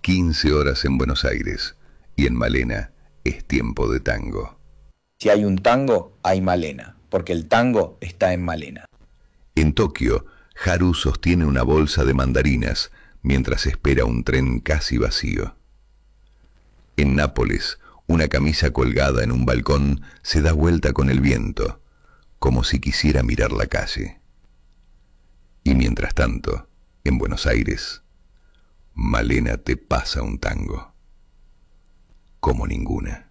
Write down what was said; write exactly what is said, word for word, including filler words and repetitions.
quince horas en Buenos Aires y en Malena es tiempo de tango. Si hay un tango, hay Malena, porque el tango está en Malena. En Tokio, Haru sostiene una bolsa de mandarinas mientras espera un tren casi vacío. En Nápoles, una camisa colgada en un balcón se da vuelta con el viento, como si quisiera mirar la calle. Y mientras tanto, en Buenos Aires, Malena te pasa un tango, como ninguna.